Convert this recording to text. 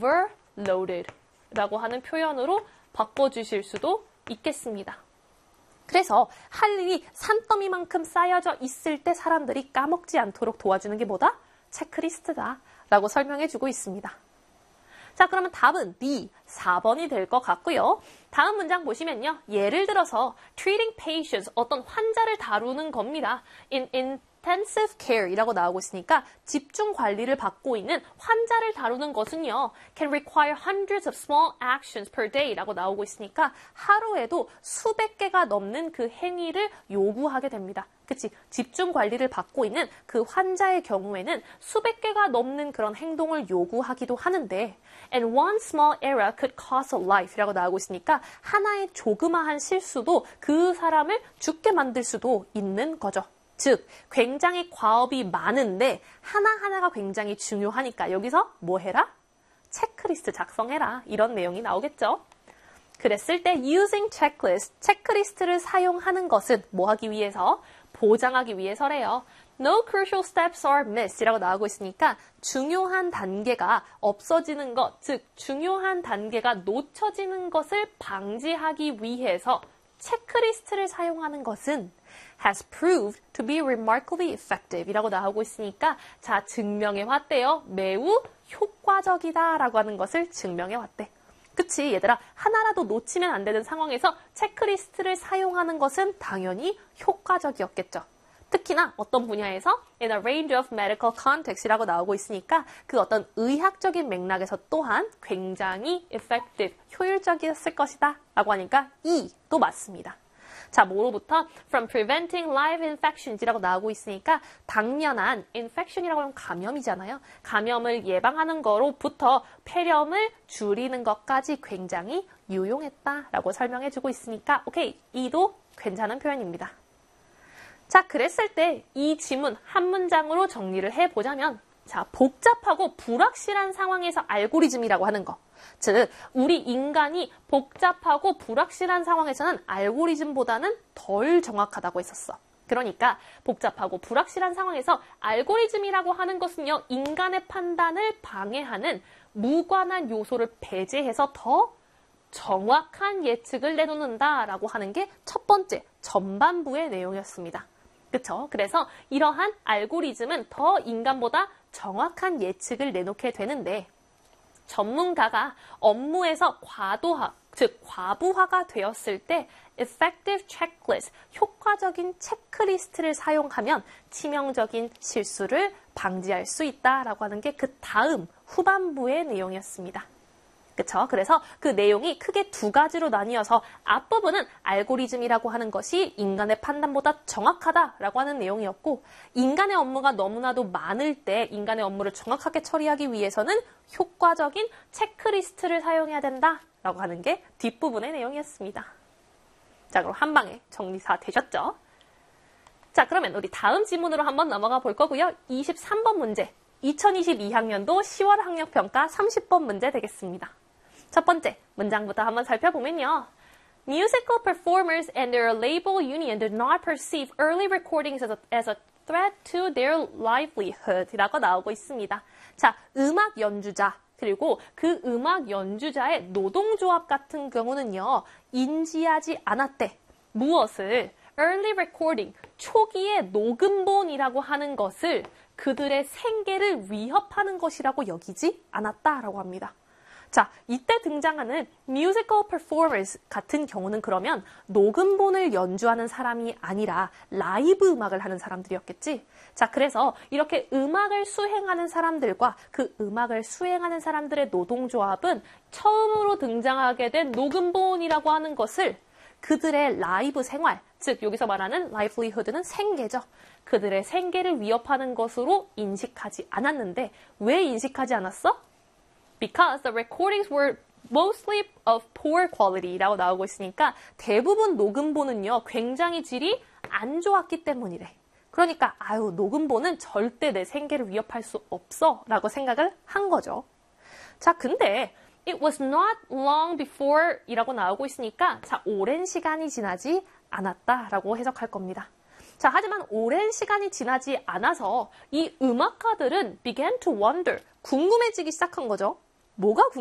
overloaded 라고 하는 표현으로 바꿔주실 수도 있겠습니다. 그래서 할 일이 산더미만큼 쌓여져 있을 때 사람들이 까먹지 않도록 도와주는 게 뭐다? 체크리스트다 라고 설명해주고 있습니다. 자, 그러면 답은 B, 4번이 될 것 같고요. 다음 문장 보시면요. 예를 들어서 treating patients, 어떤 환자를 다루는 겁니다. in intensive care 이라고 나오고 있으니까 집중 관리를 받고 있는 환자를 다루는 것은요. can require hundreds of small actions per day 라고 나오고 있으니까 하루에도 수백 개가 넘는 그 행위를 요구하게 됩니다. 그치? 집중 관리를 받고 있는 그 환자의 경우에는 수백 개가 넘는 그런 행동을 요구하기도 하는데 and one small error could cost a life 라고 나오고 있으니까 하나의 조그마한 실수도 그 사람을 죽게 만들 수도 있는 거죠. 즉, 굉장히 과업이 많은데 하나하나가 굉장히 중요하니까 여기서 뭐 해라? 체크리스트 작성해라. 이런 내용이 나오겠죠. 그랬을 때 using checklist, 체크리스트를 사용하는 것은 뭐 하기 위해서? 보장하기 위해서래요. No crucial steps are missed 이라고 나오고 있으니까 중요한 단계가 없어지는 것, 즉 중요한 단계가 놓쳐지는 것을 방지하기 위해서 체크리스트를 사용하는 것은 has proved to be remarkably effective 이라고 나오고 있으니까 자, 증명해 왔대요. 매우 효과적이다 라고 하는 것을 증명해 왔대. 그치, 얘들아. 하나라도 놓치면 안 되는 상황에서 체크리스트를 사용하는 것은 당연히 효과적이었겠죠. 특히나 어떤 분야에서 in a range of medical context이라고 나오고 있으니까 그 어떤 의학적인 맥락에서 또한 굉장히 effective, 효율적이었을 것이다 라고 하니까 E도 맞습니다. 자, 뭐로부터? From preventing live infections이라고 나오고 있으니까 당연한 infection이라고 하면 감염이잖아요. 감염을 예방하는 거로부터 폐렴을 줄이는 것까지 굉장히 유용했다라고 설명해주고 있으니까 오케이, E도 괜찮은 표현입니다. 자, 그랬을 때 이 지문 한 문장으로 정리를 해보자면 자, 복잡하고 불확실한 상황에서 알고리즘이라고 하는 거. 즉, 우리 인간이 복잡하고 불확실한 상황에서는 알고리즘보다는 덜 정확하다고 했었어. 그러니까 복잡하고 불확실한 상황에서 알고리즘이라고 하는 것은요, 인간의 판단을 방해하는 무관한 요소를 배제해서 더 정확한 예측을 내놓는다라고 하는 게 첫 번째 전반부의 내용이었습니다. 그쵸? 그래서 이러한 알고리즘은 더 인간보다 정확한 예측을 내놓게 되는데 전문가가 업무에서 과도화, 즉 과부하가 되었을 때 effective checklist, 효과적인 체크리스트를 사용하면 치명적인 실수를 방지할 수 있다라고 하는 게 그 다음 후반부의 내용이었습니다. 그쵸? 그래서 그 내용이 크게 두 가지로 나뉘어서 앞부분은 알고리즘이라고 하는 것이 인간의 판단보다 정확하다라고 하는 내용이었고 인간의 업무가 너무나도 많을 때 인간의 업무를 정확하게 처리하기 위해서는 효과적인 체크리스트를 사용해야 된다라고 하는 게 뒷부분의 내용이었습니다. 자, 그럼 한 방에 정리 다 되셨죠? 자, 그러면 우리 다음 지문으로 한번 넘어가 볼 거고요. 23번 문제, 2022학년도 10월 학력평가 30번 문제 되겠습니다. 첫 번째 문장부터 한번 살펴보면요. Musical performers and their label union did not perceive early recordings as a threat to their livelihood 라고 나오고 있습니다. 자, 음악 연주자 그리고 그 음악 연주자의 노동조합 같은 경우는요. 인지하지 않았대. 무엇을? Early recording, 초기의 녹음본이라고 하는 것을 그들의 생계를 위협하는 것이라고 여기지 않았다라고 합니다. 자, 이때 등장하는 musical performers 같은 경우는 그러면 녹음본을 연주하는 사람이 아니라 라이브 음악을 하는 사람들이었겠지? 자, 그래서 이렇게 음악을 수행하는 사람들과 그 음악을 수행하는 사람들의 노동조합은 처음으로 등장하게 된 녹음본이라고 하는 것을 그들의 라이브 생활, 즉 여기서 말하는 livelihood는 생계죠. 그들의 생계를 위협하는 것으로 인식하지 않았는데 왜 인식하지 않았어? Because the recordings were mostly of poor quality라고 나오고 있으니까 대부분 녹음본은요 굉장히 질이 안 좋았기 때문이래. 그러니까 아유 녹음본은 절대 내 생계를 위협할 수 없어 라고 생각을 한 거죠. 자, 근데 It was not long before 이라고 나오고 있으니까 자, 오랜 시간이 지나지 않았다라고 해석할 겁니다. 자, 하지만 오랜 시간이 지나지 않아서 이 음악가들은 began to wonder, 궁금해지기 시작한 거죠. 뭐가